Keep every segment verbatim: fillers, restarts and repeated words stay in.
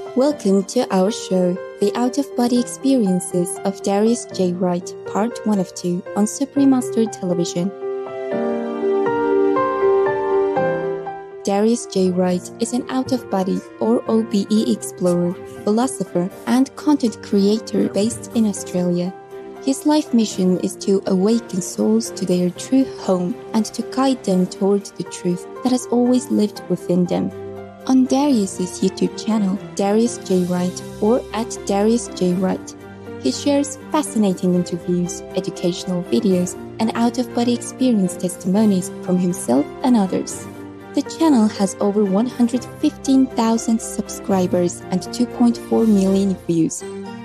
Welcome to our show, The Out-of-Body Experiences of Darius J. Wright, Part one of two on Supreme Master Television. Darius J. Wright is an out-of-body or O B E explorer, philosopher, and content creator based in Australia. His life mission is to awaken souls to their true home and to guide them towards the truth that has always lived within them. On Darius's YouTube channel, Darius J. Wright, or at Darius J. Wright, he shares fascinating interviews, educational videos, and out-of-body experience testimonies from himself and others. The channel has over one hundred fifteen thousand subscribers and two point four million views.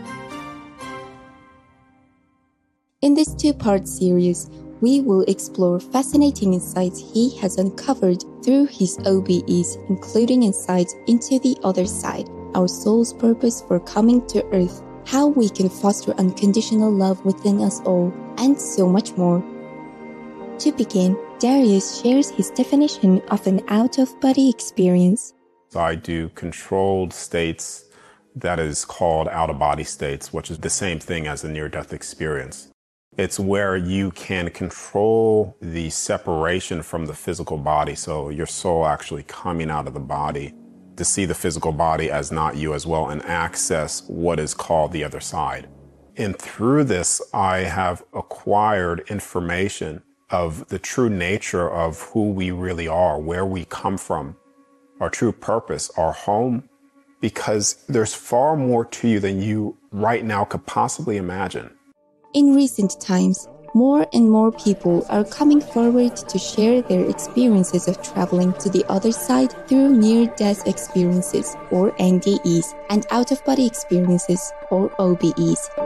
In this two-part series, we will explore fascinating insights he has uncovered through his O B Es, including insights into the other side, our soul's purpose for coming to Earth, how we can foster unconditional love within us all, and so much more. To begin, Darius shares his definition of an out-of-body experience. I do controlled states that is called out-of-body states, which is the same thing as a near-death experience. It's where you can control the separation from the physical body. So your soul actually coming out of the body to see the physical body as not you as well and access what is called the other side. And through this, I have acquired information of the true nature of who we really are, where we come from, our true purpose, our home, because there's far more to you than you right now could possibly imagine. In recent times, more and more people are coming forward to share their experiences of traveling to the other side through near-death experiences, or N D Es, and out-of-body experiences, or O B Es.